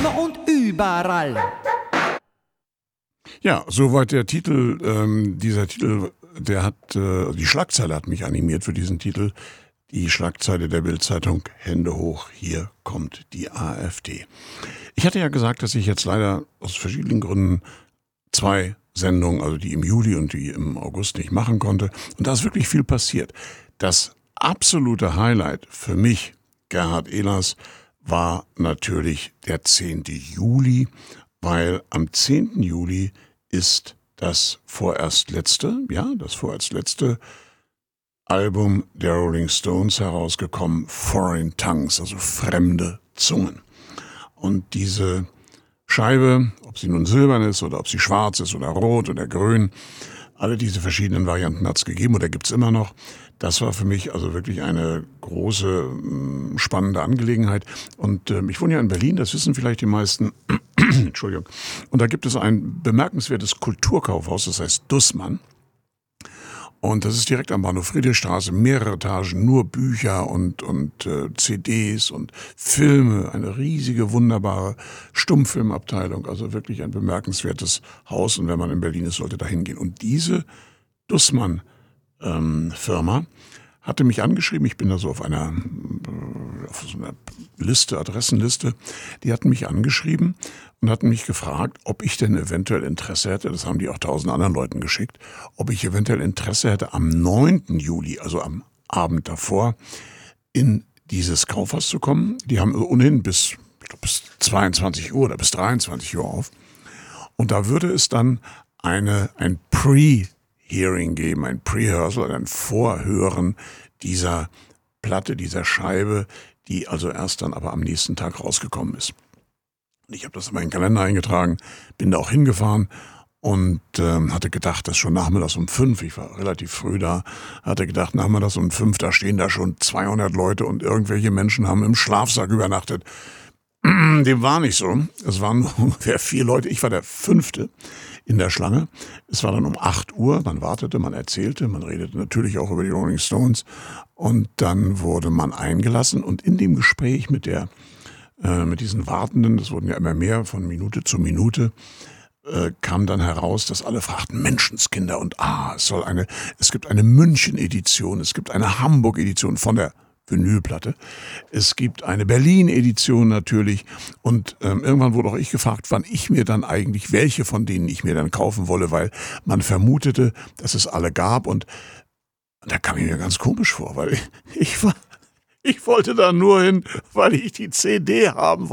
immer und überall. Ja, soweit der Titel. Dieser Titel, der hat, die Schlagzeile hat mich animiert für diesen Titel. Die Schlagzeile der Bild-Zeitung: Hände hoch, hier kommt die AfD. Ich hatte ja gesagt, dass ich jetzt leider aus verschiedenen Gründen 2 Sendungen, also die im Juli und die im August, nicht machen konnte. Und da ist wirklich viel passiert. Das absolute Highlight für mich, Gerhard Ehlers, war natürlich der 10. Juli, weil am 10. Juli ist das vorerst letzte Album der Rolling Stones herausgekommen, Foreign Tongues, also fremde Zungen. Und diese Scheibe, ob sie nun silbern ist oder ob sie schwarz ist oder rot oder grün, alle diese verschiedenen Varianten hat es gegeben oder gibt es immer noch. Das war für mich also wirklich eine große, spannende Angelegenheit. Und ich wohne ja in Berlin, das wissen vielleicht die meisten. Entschuldigung. Und da gibt es ein bemerkenswertes Kulturkaufhaus, das heißt Dussmann. Und das ist direkt am Bahnhof Friedrichstraße, mehrere Etagen, nur Bücher und CDs und Filme, eine riesige, wunderbare Stummfilmabteilung, also wirklich ein bemerkenswertes Haus. Und wenn man in Berlin ist, sollte da hingehen. Und diese Dussmann-Firma hatte mich angeschrieben, ich bin da so auf so einer Liste, Adressenliste, die hatten mich angeschrieben und hatten mich gefragt, ob ich denn eventuell Interesse hätte, das haben die auch 1000 anderen Leuten geschickt, ob ich eventuell Interesse hätte, am 9. Juli, also am Abend davor, in dieses Kaufhaus zu kommen. Die haben ohnehin bis 22 Uhr oder bis 23 Uhr auf. Und da würde es dann ein Pre-Hearing geben, ein Pre-Rehearsal, ein Vorhören dieser Platte, dieser Scheibe, die also erst dann aber am nächsten Tag rausgekommen ist. Ich habe das in meinen Kalender eingetragen, bin da auch hingefahren und hatte gedacht, dass schon nachmittags um 5, ich war relativ früh da, hatte gedacht, nachmittags um 5, da stehen da schon 200 Leute und irgendwelche Menschen haben im Schlafsack übernachtet. Dem war nicht so. Es waren nur ungefähr 4 Leute. Ich war der 5. in der Schlange. Es war dann um 8 Uhr. Man wartete, man erzählte, man redete natürlich auch über die Rolling Stones. Und dann wurde man eingelassen. Und in dem Gespräch mit diesen Wartenden, das wurden ja immer mehr von Minute zu Minute, kam dann heraus, dass alle fragten, Menschenskinder, und es gibt eine München-Edition, es gibt eine Hamburg-Edition von der Vinylplatte. Es gibt eine Berlin-Edition natürlich und irgendwann wurde auch ich gefragt, wann ich mir dann eigentlich, welche von denen ich mir dann kaufen wolle, weil man vermutete, dass es alle gab und da kam ich mir ganz komisch vor, weil ich wollte da nur hin, weil ich die CD haben